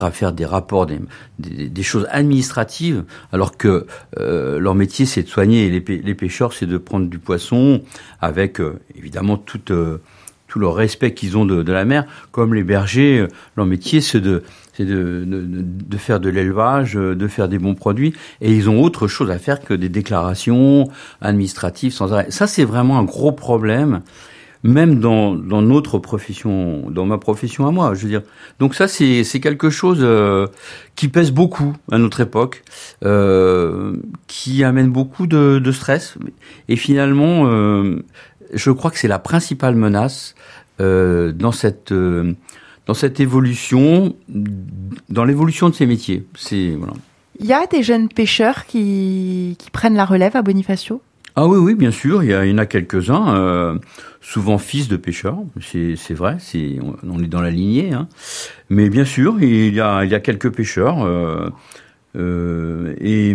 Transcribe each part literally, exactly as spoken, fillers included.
à faire des rapports, des, des, des choses administratives, alors que euh, leur métier c'est de soigner. Et les, pê- les pêcheurs c'est de prendre du poisson avec euh, évidemment tout, euh, tout le respect qu'ils ont de, de la mer. Comme les bergers, euh, leur métier c'est de c'est de, de, de faire de l'élevage, de faire des bons produits, et ils ont autre chose à faire que des déclarations administratives sans arrêt. Ça c'est vraiment un gros problème. Même dans, dans notre profession, dans ma profession à moi, je veux dire. Donc ça, c'est, c'est quelque chose euh, qui pèse beaucoup à notre époque, euh, qui amène beaucoup de, de stress. Et finalement, euh, je crois que c'est la principale menace euh, dans cette euh, dans cette évolution, dans l'évolution de ces métiers. C'est voilà. Il y a des jeunes pêcheurs qui qui prennent la relève à Bonifacio ? Ah oui, oui, bien sûr, il y, a, il y en a quelques-uns, euh, souvent fils de pêcheurs, c'est, c'est vrai, c'est, on est dans la lignée, hein. Mais bien sûr, il y a, il y a quelques pêcheurs, euh, euh, et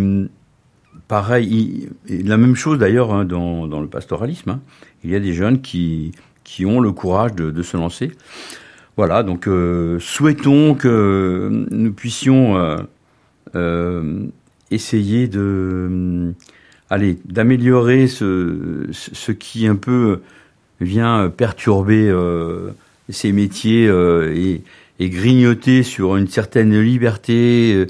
pareil, il, la même chose d'ailleurs hein, dans, dans le pastoralisme, hein. Il y a des jeunes qui, qui ont le courage de, de se lancer. Voilà, donc euh, souhaitons que nous puissions euh, euh, essayer de... Allez, d'améliorer ce, ce qui un peu vient perturber euh, ces métiers euh, et, et grignoter sur une certaine liberté euh,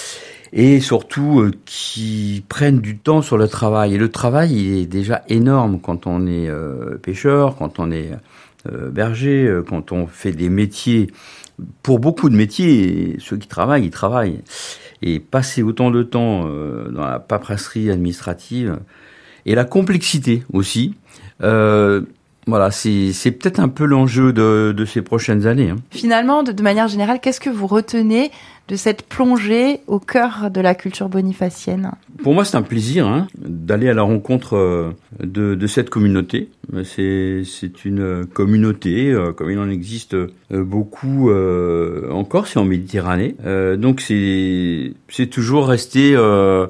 et surtout euh, qui prennent du temps sur le travail. Et le travail, il est déjà énorme quand on est euh, pêcheur, quand on est euh, berger, euh, quand on fait des métiers. Pour beaucoup de métiers, ceux qui travaillent, ils travaillent. Et passer autant de temps euh, dans la paperasserie administrative et la complexité aussi, euh, voilà, c'est, c'est peut-être un peu l'enjeu de, de ces prochaines années. Hein. Finalement, de, de manière générale, qu'est-ce que vous retenez de cette plongée au cœur de la culture bonifacienne ? Pour moi, c'est un plaisir hein, d'aller à la rencontre de, de cette communauté. C'est, c'est une communauté, euh, comme il en existe beaucoup euh, en Corse et en Méditerranée. Euh, donc, c'est, c'est toujours rester euh,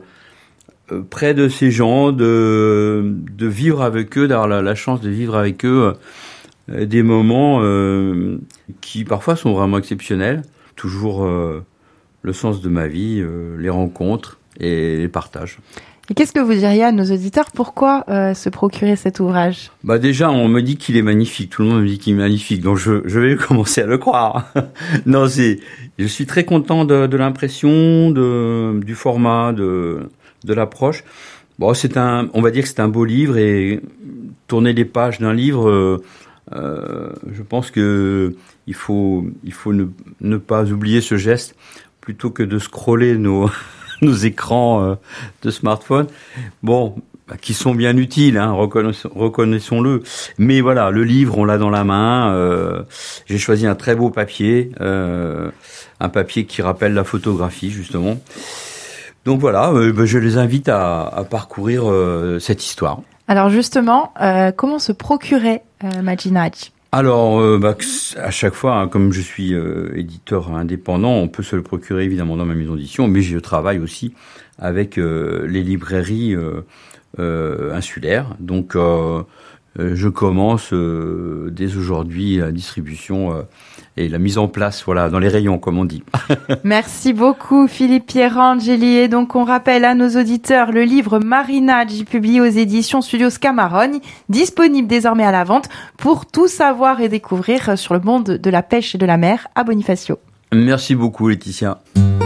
près de ces gens, de, de vivre avec eux, d'avoir la, la chance de vivre avec eux euh, des moments euh, qui parfois sont vraiment exceptionnels. Toujours... Euh, le sens de ma vie, euh, les rencontres et les partages. Et qu'est-ce que vous diriez à nos auditeurs ? Pourquoi euh, se procurer cet ouvrage ? Bah déjà, on me dit qu'il est magnifique. Tout le monde me dit qu'il est magnifique, donc je, je vais commencer à le croire. Non, c'est, je suis très content de, de l'impression, de, du format, de, de l'approche. Bon, c'est un, on va dire que c'est un beau livre et tourner les pages d'un livre. Euh, euh, je pense que il faut, il faut ne, ne pas oublier ce geste. Plutôt que de scroller nos, nos écrans euh, de smartphone, bon, bah, qui sont bien utiles, hein, reconnaissons, reconnaissons-le. Mais voilà, le livre, on l'a dans la main. Euh, j'ai choisi un très beau papier, euh, un papier qui rappelle la photographie, justement. Donc voilà, euh, bah, je les invite à, à parcourir euh, cette histoire. Alors justement, euh, comment se procurer euh, Majinaj ? Alors, euh, bah, à chaque fois, hein, comme je suis euh, éditeur indépendant, on peut se le procurer évidemment dans ma maison d'édition, mais je travaille aussi avec euh, les librairies euh, euh, insulaires. Donc, euh, je commence euh, dès aujourd'hui la distribution euh, et la mise en place, voilà, dans les rayons, comme on dit. Merci beaucoup, Philippe Pierangeli. Et donc, on rappelle à nos auditeurs le livre Marinage, publié aux éditions Studio Scamarone, disponible désormais à la vente pour tout savoir et découvrir sur le monde de la pêche et de la mer à Bonifacio. Merci beaucoup, Laetitia.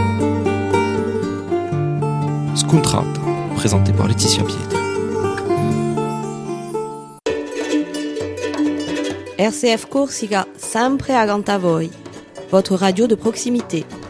Scontrata, présenté par Laetitia Pietre. R C F Corsica, sempre accanto a voi. Votre radio de proximité.